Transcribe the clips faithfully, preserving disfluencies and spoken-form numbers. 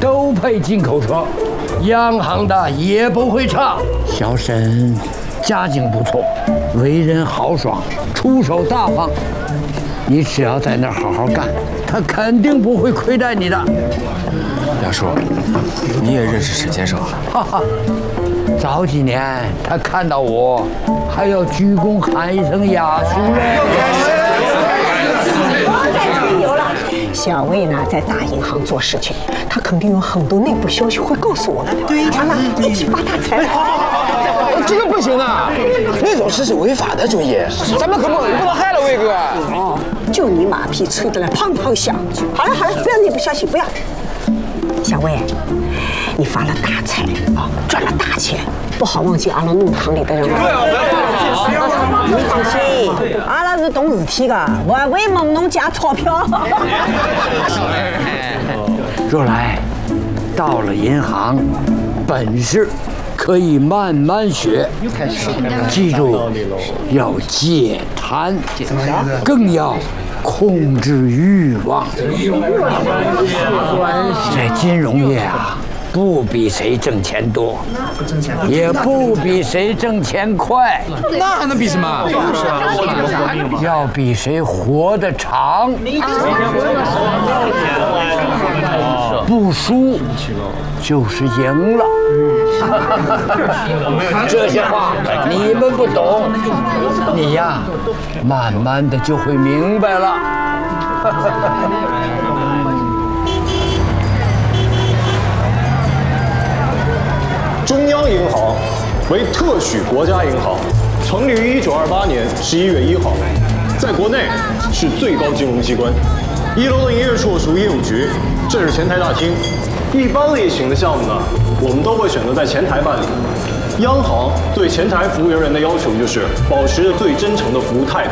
都配进口车，央行的也不会差。小沈家境不错，为人豪爽，出手大方。你只要在那儿好好干，他肯定不会亏待你的。 梁叔，你也认识沈先生啊？ 哈哈，早几年他看到我，还要鞠躬喊一声雅叔嘞。 小魏呢，在大银行做事情，他肯定有很多内部消息会告诉我们。对，咱们一起发大财。 这个不行啊，那种事是违法的，注意，咱们可不不能害了魏哥。 哦，就你马屁吹得来砰砰响。好了好了，不要内部消息，不要。小魏，你发了大财啊，赚了大钱，不好忘记阿拉弄堂里的人。你放心，阿拉是懂事体的，不会蒙侬借钞票。 若来，到了银行，本事可以慢慢学，记住要戒贪，更要控制欲望。在金融业啊，不比谁挣钱多，也不比谁挣钱快， 那还能比什么？ 要比谁活得长。不输就是赢了。这些话你们不懂，你呀，慢慢的就会明白了。 中央银行为特许国家银行，成立于一九二八年十一月一号，在国内是最高金融机关。一楼的营业处属于业务局，这是前台大厅。一般类型的项目呢，我们都会选择在前台办理。央行对前台服务人员的要求就是保持着最真诚的服务态度。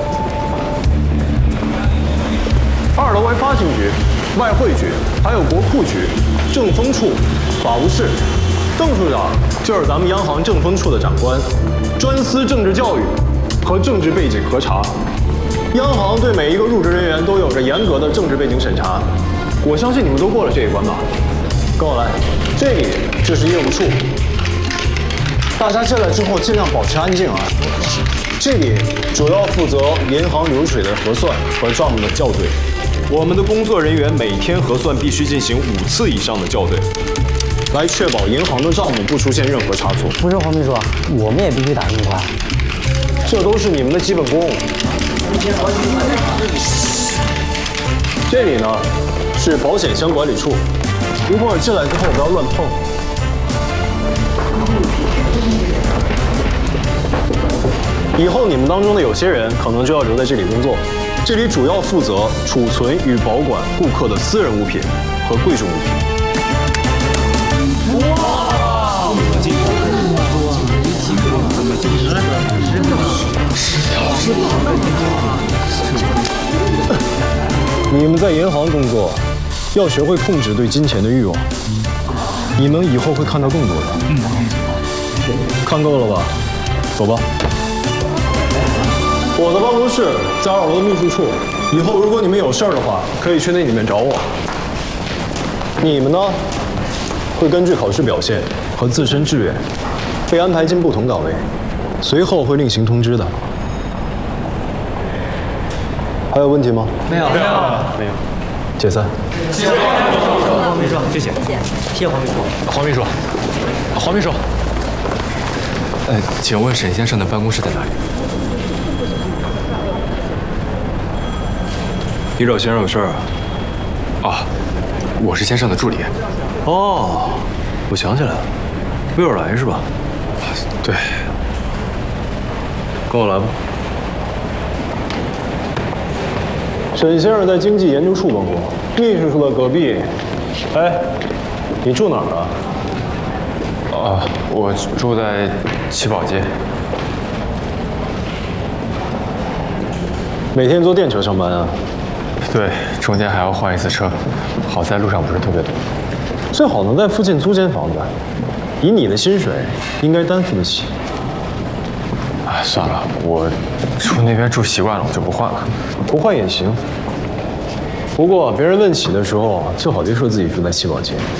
二楼为发行局、外汇局，还有国库局、政风处、法务室。邓处长就是咱们央行政风处的长官，专司政治教育和政治背景核查。央行对每一个入职人员都有着严格的政治背景审查，我相信你们都过了这一关吧？跟我来，这里就是业务处。大家进来之后尽量保持安静啊。这里主要负责银行流水的核算和账目的校对。我们的工作人员每天核算必须进行五次以上的校对，来确保银行的账目不出现任何差错。 不是黄秘书，我们也必须打印出来。 这都是你们的基本功。这里呢是保险箱管理处，一会儿进来之后不要乱碰。以后你们当中的有些人可能就要留在这里工作。这里主要负责储存与保管顾客的私人物品和贵重物品。你们在银行工作，要学会控制对金钱的欲望。你们以后会看到更多的。嗯，看够了吧？走吧。我的办公室在二楼的秘书处，以后如果你们有事儿的话，可以去那里面找我。你们呢，会根据考试表现和自身志愿，被安排进不同岗位，随后会另行通知的。还有问题吗？ 没有，没有， 没有。解散。 谢谢黄秘书，谢谢，谢谢黄秘书。 黄秘书，黄秘书，呃，请问沈先生的办公室在哪里？你找先生有事儿啊？啊，我是先生的助理。 哦，我想起来了，威尔莱是吧？ 对。 跟我来吧。沈先生在经济研究处办公，秘书处的隔壁。哎，你住哪儿啊？ 啊，我住在七宝街。 每天坐电车上班啊？ 对，中间还要换一次车，好在路上不是特别堵。 最好能在附近租间房子，以你的薪水，应该担负得起。 啊，算了，我住那边住习惯了，我就不换了。 不换也行。不过别人问起的时候，最好别说自己住在七宝街。